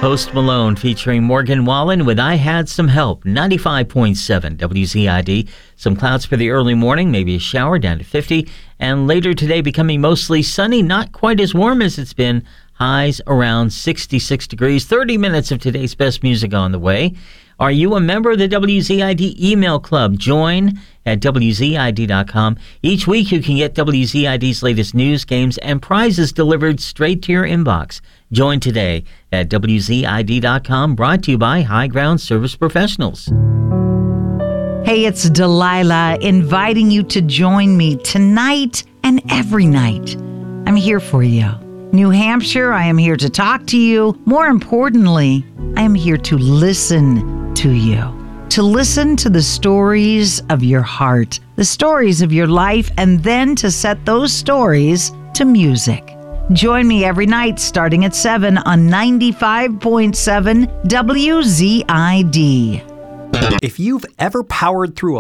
Post Malone featuring Morgan Wallen with I Had Some Help, 95.7 WZID. Some clouds for the early morning, maybe a shower down to 50. And later today becoming mostly sunny, not quite as warm as it's been. Highs around 66 degrees. 30 minutes of today's best music on the way. Are you a member of the WZID email club? Join at WZID.com. Each week you can get WZID's latest news, games, and prizes delivered straight to your inbox. Join today at WZID.com, brought to you by High Ground Service Professionals. Hey, it's Delilah inviting you to join me tonight and every night. I'm here for you. New Hampshire, I am here to talk to you. More importantly, I am here to listen to you. To listen to the stories of your heart, the stories of your life, and then to set those stories to music. Join me every night starting at 7 on 95.7 WZID. If you've ever powered through a